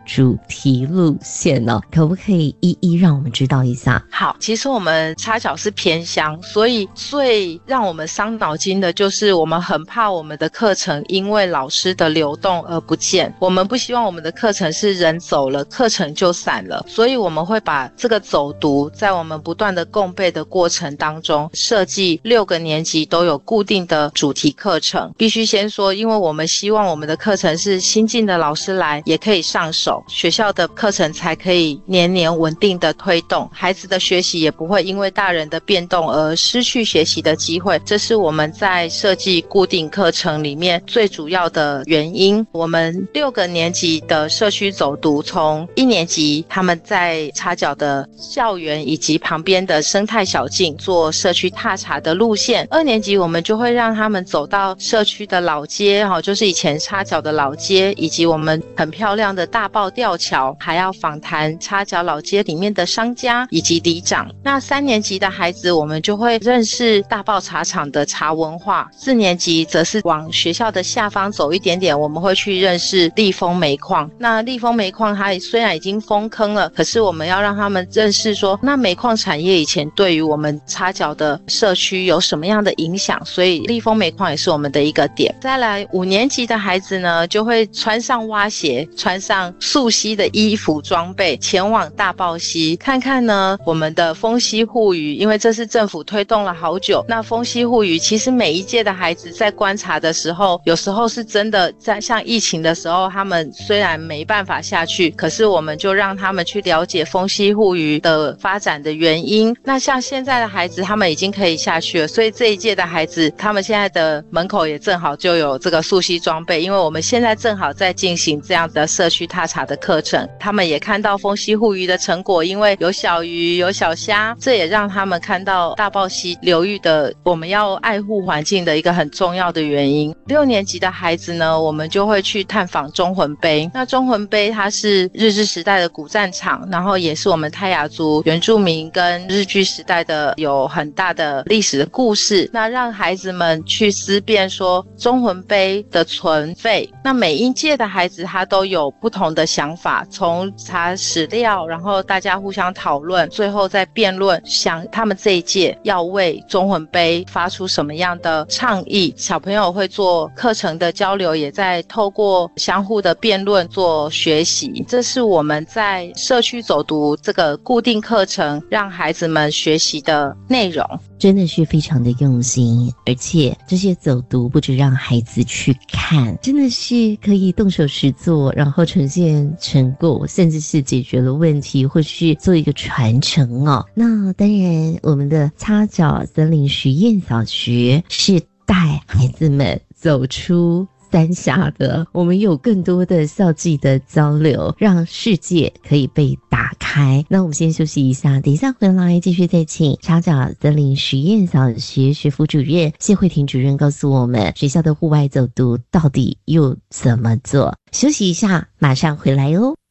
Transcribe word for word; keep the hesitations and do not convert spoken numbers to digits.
主题路线呢？可不可以一一让我们知道一下？ 好，其实我们插脚是偏乡，所以最让我们伤脑筋的就是我们很怕我们的课程因为老师的流动而不见，我们不希望我们的课程是人走了课程就散了，所以我们会把这个走读在我们不断的共备的过程当中设计六个年级都有固定的主题课程。必须先说，因为我们希望我们的课程是新进的老师来也可以上手，学校的课程才可以年年稳定的推动，孩子的学习也不会因为大人的变动而失去学习的机会，这是我们在设计固定课程里面最主要的原因。我们六个年级的社区走读，从一年级他们在插脚的校园以及旁边的生态小径做社区踏查的路线，二年级我们就会让他们走到社区的老街，就是以前插脚的老街，以及我们很漂亮的大豹吊桥，还要访谈插脚老街里面的商家以及里长。那三年级的孩子我们就会认识大豹茶厂的茶文化，四年级则是往学校的下方走一点点，我们会去认识立丰煤矿。那立丰煤矿它虽然已经封坑了，可是我们要让他们认识说，那煤矿产业以前对于我们插脚的社区有什么样的影响，所以立丰煤矿也是我们的一个点。再来五年级的孩子呢，就会穿上蛙鞋，穿上溯溪的衣服装备，前往大豹溪看看呢我们的风溪护鱼，因为这是政府推动了好久。那风溪护鱼其实每一届的孩子在观察的时候，有时候是真的在像疫情的时候，他们虽然没办法下去，可是我们就让他们去了解风溪护鱼的发展的原因。那像现在的孩子他们已经可以下去了，所以这一届的孩子他们现在的门口也正好就有这个溯溪装备，因为我们现在正好在进行这样的社区踏查的课程，他们也看到风溪护鱼的成果，因为有小鱼有小虾，这也让他们看到大豹溪流域的我们要爱护环境的一个很重要的原因。六年级的孩子呢，我们就会去探访中魂碑。那中魂碑它是日治时代的古战场，然后也是我们泰雅族原住民跟日据时代的有很大的历史的故事，那让孩子们去思辨说中魂碑的存废。那每一届的孩子他都有不同的想法，从查史料，然后大家互相讨论，最后再辩论，想他们这一届要为中魂碑发出什么样的倡议。小朋友会做课程的交流，也在透过相互的辩论做学习，这是我们在社区走读这个固定课程让孩子们学习的内容。 真的是非常的用心，而且这些走读不只让孩子去看，真的是可以动手实做，然后呈现成果，甚至是解决了问题，或是做一个传承哦。那当然我们的插脚森林实验小学是带孩子们走出三峡的，我们有更多的校际的交流，让世界可以被打开。那我们先休息一下，等一下回来继续再请插脚森林实验小学学副主任谢慧婷主任告诉我们学校的户外走读到底又怎么做。休息一下，马上回来哦。